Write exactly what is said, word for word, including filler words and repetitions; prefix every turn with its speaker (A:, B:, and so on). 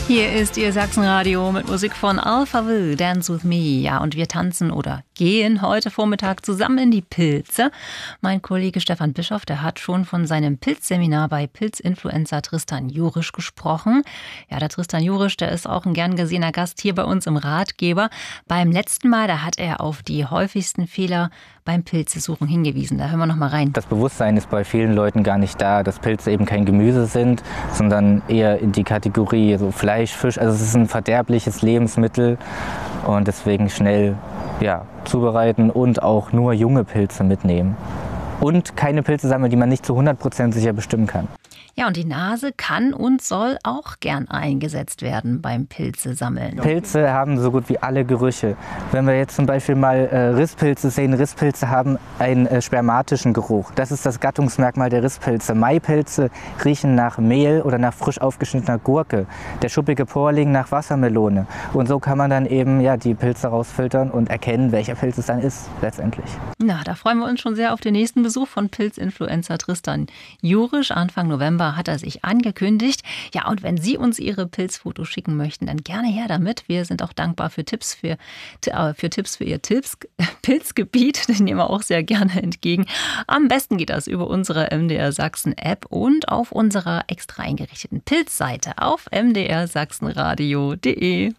A: Hier ist Ihr Sachsenradio mit Musik von Alpha Will, Dance With Me. Ja, und wir tanzen oder gehen heute Vormittag zusammen in die Pilze. Mein Kollege Stefan Bischoff, der hat schon von seinem Pilzseminar bei Pilzinfluencer Tristan Jurisch gesprochen. Ja, der Tristan Jurisch, der ist auch ein gern gesehener Gast hier bei uns im Ratgeber. Beim letzten Mal, da hat er auf die häufigsten Fehler beim Pilzesuchen hingewiesen. Da hören wir noch mal rein.
B: Das Bewusstsein ist bei vielen Leuten gar nicht da, dass Pilze eben kein Gemüse sind, sondern eher in die Kategorie so Fleisch, Fisch. Also es ist ein verderbliches Lebensmittel und deswegen schnell ja, zubereiten und auch nur junge Pilze mitnehmen. Und keine Pilze sammeln, die man nicht zu hundert Prozent sicher bestimmen kann.
A: Ja, und die Nase kann und soll auch gern eingesetzt werden beim Pilze-Sammeln.
B: Pilze haben so gut wie alle Gerüche. Wenn wir jetzt zum Beispiel mal äh, Risspilze sehen, Risspilze haben einen äh, spermatischen Geruch. Das ist das Gattungsmerkmal der Risspilze. Maipilze riechen nach Mehl oder nach frisch aufgeschnittener Gurke. Der schuppige Porling nach Wassermelone. Und so kann man dann eben ja, die Pilze rausfiltern und erkennen, welcher Pilz es dann ist letztendlich.
A: Na, da freuen wir uns schon sehr auf den nächsten Besuch von Pilzinfluencer Tristan Jurisch. Anfang November hat er sich angekündigt. Ja, und wenn Sie uns Ihre Pilzfotos schicken möchten, dann gerne her damit. Wir sind auch dankbar für Tipps für, für Tipps für Ihr Tipps, Pilzgebiet. Den nehmen wir auch sehr gerne entgegen. Am besten geht das über unsere M D R Sachsen App und auf unserer extra eingerichteten Pilzseite auf m d r sachsenradio punkt d e.